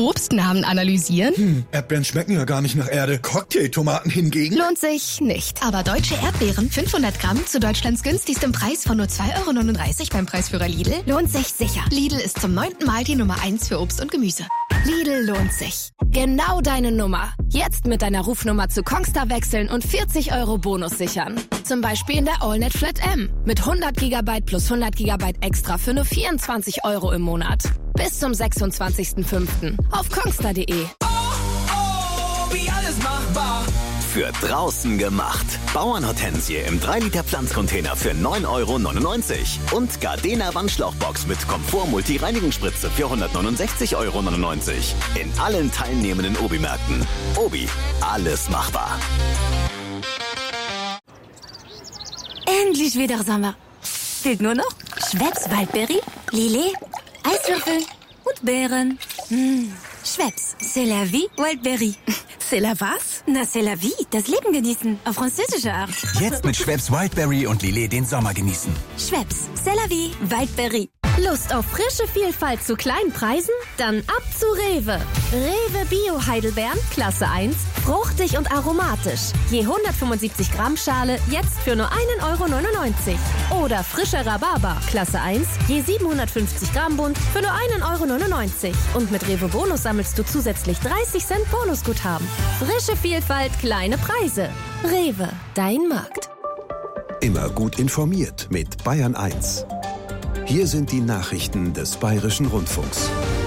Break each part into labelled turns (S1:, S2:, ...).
S1: Obstnamen analysieren?
S2: Erdbeeren schmecken ja gar nicht nach Erde. Cocktailtomaten hingegen?
S1: Lohnt sich nicht. Aber deutsche Erdbeeren, 500 Gramm, zu Deutschlands günstigstem Preis von nur 2,39 € beim Preisführer Lidl, lohnt sich sicher. Lidl ist zum 9. Mal die Nummer 1 für Obst und Gemüse. Lidl lohnt sich. Genau deine Nummer. Jetzt mit deiner Rufnummer zu Kongstar wechseln und 40 € Bonus sichern. Zum Beispiel in der AllNet Flat M. Mit 100 GB plus 100 GB extra für nur 24 € im Monat. Bis zum 26.05. auf kongstar.de.
S3: Wie alles machbar.
S4: Für draußen gemacht. Bauernhortensie im 3-Liter Pflanzcontainer für 9,99 € und Gardena Wandschlauchbox mit Komfort-Multi-Reinigungsspritze für 169,99 € in allen teilnehmenden Obi-Märkten. Obi, alles machbar.
S5: Endlich wieder Sommer. Fehlt nur noch Schweppes Waldberry, Lillet, Eiswürfel und Beeren. Schweppes, c'est la vie, Waldberry.
S1: C'est la was?
S5: Na, c'est la vie, das Leben genießen, auf französische Art.
S6: Jetzt mit Schweppes Wildberry und Lillet den Sommer genießen.
S5: Schweppes, c'est la vie, Waldberry.
S7: Lust auf frische Vielfalt zu kleinen Preisen? Dann ab zu Rewe. Rewe Bio Heidelbeeren, Klasse 1, fruchtig und aromatisch. Je 175 Gramm Schale, jetzt für nur 1,99 €. Oder frischer Rhabarber, Klasse 1, je 750 Gramm Bund, für nur 1,99 €. Und mit Rewe Bonus sammelst du zusätzlich 30 Cent Bonusguthaben. Frische Vielfalt, kleine Preise. Rewe, dein Markt.
S8: Immer gut informiert mit Bayern 1. Hier sind die Nachrichten des Bayerischen Rundfunks.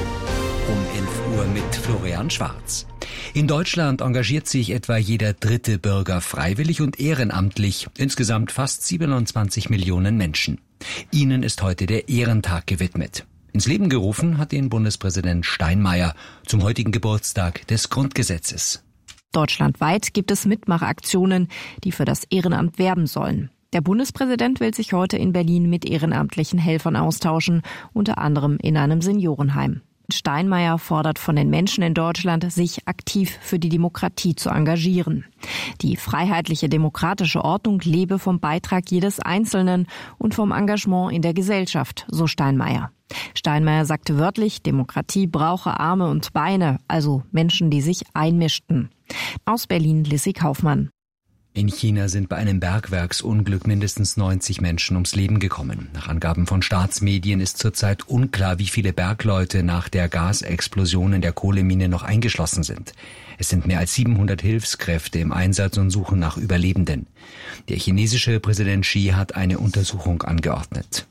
S9: Um 11 Uhr mit Florian Schwarz. In Deutschland engagiert sich etwa jeder dritte Bürger freiwillig und ehrenamtlich, insgesamt fast 27 Millionen Menschen. Ihnen ist heute der Ehrentag gewidmet. Ins Leben gerufen hat ihn Bundespräsident Steinmeier zum heutigen Geburtstag des Grundgesetzes.
S10: Deutschlandweit gibt es Mitmachaktionen, die für das Ehrenamt werben sollen. Der Bundespräsident will sich heute in Berlin mit ehrenamtlichen Helfern austauschen, unter anderem in einem Seniorenheim. Steinmeier fordert von den Menschen in Deutschland, sich aktiv für die Demokratie zu engagieren. Die freiheitliche demokratische Ordnung lebe vom Beitrag jedes Einzelnen und vom Engagement in der Gesellschaft, so Steinmeier. Steinmeier sagte wörtlich, Demokratie brauche Arme und Beine, also Menschen, die sich einmischten. Aus Berlin Lissy Kaufmann.
S9: In China sind bei einem Bergwerksunglück mindestens 90 Menschen ums Leben gekommen. Nach Angaben von Staatsmedien ist zurzeit unklar, wie viele Bergleute nach der Gasexplosion in der Kohlemine noch eingeschlossen sind. Es sind mehr als 700 Hilfskräfte im Einsatz und suchen nach Überlebenden. Der chinesische Präsident Xi hat eine Untersuchung angeordnet.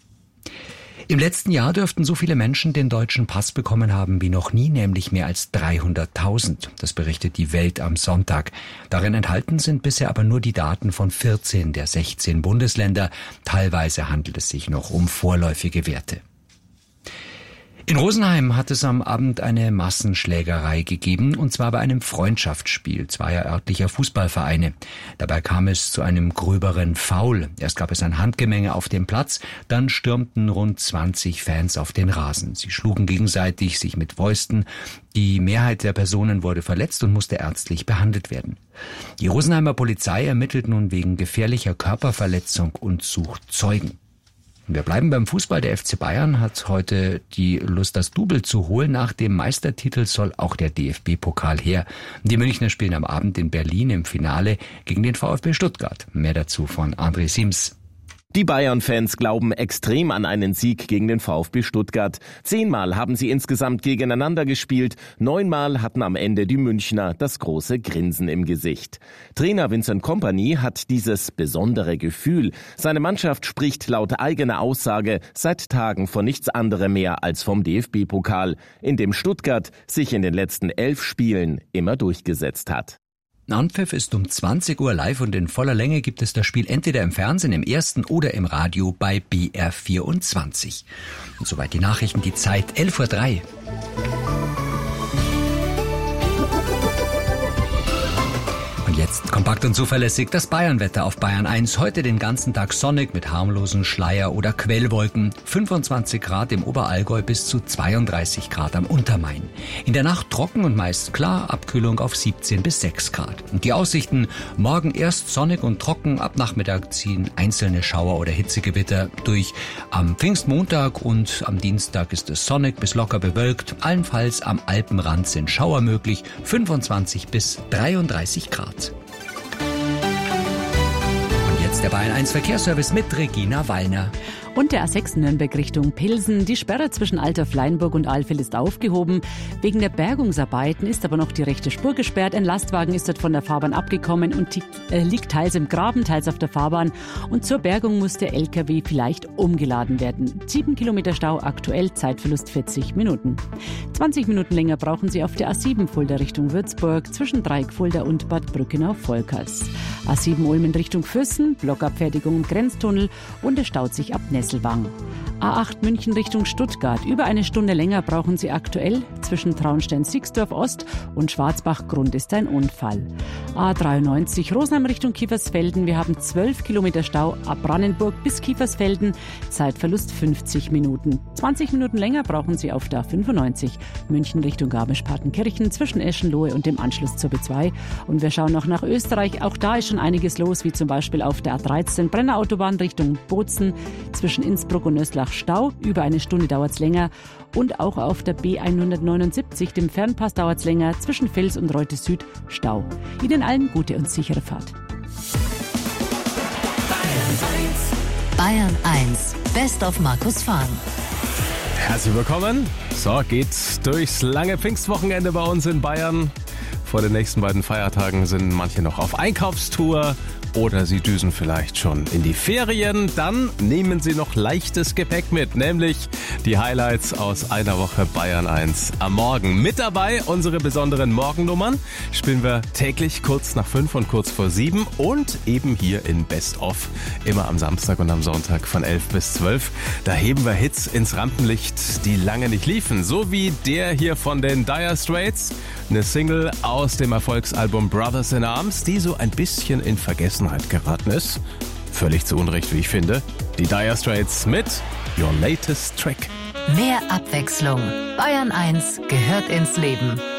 S9: Im letzten Jahr dürften so viele Menschen den deutschen Pass bekommen haben wie noch nie, nämlich mehr als 300.000. Das berichtet die Welt am Sonntag. Darin enthalten sind bisher aber nur die Daten von 14 der 16 Bundesländer. Teilweise handelt es sich noch um vorläufige Werte. In Rosenheim hat es am Abend eine Massenschlägerei gegeben, und zwar bei einem Freundschaftsspiel zweier örtlicher Fußballvereine. Dabei kam es zu einem gröberen Foul. Erst gab es ein Handgemenge auf dem Platz, dann stürmten rund 20 Fans auf den Rasen. Sie schlugen gegenseitig, sich mit Fäusten. Die Mehrheit der Personen wurde verletzt und musste ärztlich behandelt werden. Die Rosenheimer Polizei ermittelt nun wegen gefährlicher Körperverletzung und sucht Zeugen. Wir bleiben beim Fußball. Der FC Bayern hat heute die Lust, das Double zu holen. Nach dem Meistertitel soll auch der DFB-Pokal her. Die Münchner spielen am Abend in Berlin im Finale gegen den VfB Stuttgart. Mehr dazu von André Sims.
S11: Die Bayern-Fans glauben extrem an einen Sieg gegen den VfB Stuttgart. 10-mal haben sie insgesamt gegeneinander gespielt. 9-mal hatten am Ende die Münchner das große Grinsen im Gesicht. Trainer Vincent Kompany hat dieses besondere Gefühl. Seine Mannschaft spricht laut eigener Aussage seit Tagen von nichts anderem mehr als vom DFB-Pokal, in dem Stuttgart sich in den letzten 11 Spielen immer durchgesetzt hat.
S9: Anpfiff ist um 20 Uhr live und in voller Länge gibt es das Spiel entweder im Fernsehen, im Ersten oder im Radio bei BR24. Und soweit die Nachrichten, die Zeit 11:03 Uhr. Und Jetzt kompakt und zuverlässig das Bayernwetter auf Bayern 1. Heute den ganzen Tag sonnig mit harmlosen Schleier- oder Quellwolken. 25 Grad im Oberallgäu bis zu 32 Grad am Untermain. In der Nacht trocken und meist klar, Abkühlung auf 17 bis 6 Grad. Und die Aussichten: morgen erst sonnig und trocken, ab Nachmittag ziehen einzelne Schauer oder Hitzegewitter durch. Am Pfingstmontag und am Dienstag ist es sonnig bis locker bewölkt. Allenfalls am Alpenrand sind Schauer möglich, 25 bis 33 Grad. Und jetzt der Bayern 1 Verkehrsservice mit Regina Wallner.
S12: Und der A6 Nürnberg Richtung Pilsen. Die Sperre zwischen Altdorf-Leinburg und Alfeld ist aufgehoben. Wegen der Bergungsarbeiten ist aber noch die rechte Spur gesperrt. Ein Lastwagen ist dort von der Fahrbahn abgekommen und liegt teils im Graben, teils auf der Fahrbahn. Und zur Bergung muss der LKW vielleicht umgeladen werden. 7 Kilometer Stau aktuell, Zeitverlust 40 Minuten. 20 Minuten länger brauchen Sie auf der A7 Fulda Richtung Würzburg zwischen Dreieck Fulda und Bad Brückenau-Volkers. A7 Ulm in Richtung Füssen, Blockabfertigung im Grenztunnel und es staut sich ab Nesselwang. A8 München Richtung Stuttgart. Über eine Stunde länger brauchen Sie aktuell. Zwischen Traunstein-Sixdorf Ost und Schwarzbach-Grund ist ein Unfall. A93 Rosenheim Richtung Kiefersfelden. Wir haben 12 Kilometer Stau ab Brandenburg bis Kiefersfelden. Zeitverlust 50 Minuten. 20 Minuten länger brauchen Sie auf der A95 München Richtung Garmisch-Partenkirchen zwischen Eschenlohe und dem Anschluss zur B2. Und wir schauen noch nach Österreich. Auch da ist schon einiges los, wie zum Beispiel auf der A13 Brennerautobahn Richtung Bozen zwischen Innsbruck und Nöslach Stau. Über eine Stunde dauert es länger. Und auch auf der B179, dem Fernpass, dauert es länger. Zwischen Vils und Reute Süd Stau. Ihnen allen gute und sichere Fahrt.
S13: Bayern 1, Best of Markus Fahn.
S11: Herzlich willkommen. So, geht's durchs lange Pfingstwochenende bei uns in Bayern. Vor den nächsten beiden Feiertagen sind manche noch auf Einkaufstour oder sie düsen vielleicht schon in die Ferien. Dann nehmen Sie noch leichtes Gepäck mit, nämlich die Highlights aus einer Woche Bayern 1 am Morgen. Mit dabei unsere besonderen Morgennummern. Spielen wir täglich kurz nach 5 und kurz vor 7 und eben hier in Best of immer am Samstag und am Sonntag von 11 bis 12. Da heben wir Hits ins Rampenlicht, die lange nicht liefen. So wie der hier von den Dire Straits. Eine Single aus dem Erfolgsalbum Brothers in Arms, die so ein bisschen in Vergessenheit geraten ist. Völlig zu Unrecht, wie ich finde. Die Dire Straits mit Your Latest Track.
S13: Mehr Abwechslung. Bayern 1 gehört ins Leben.